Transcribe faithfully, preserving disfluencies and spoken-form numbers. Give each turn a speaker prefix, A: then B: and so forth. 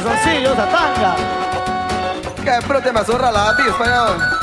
A: calzoncillos a tanga.
B: Que pro te me zorra la ti, español.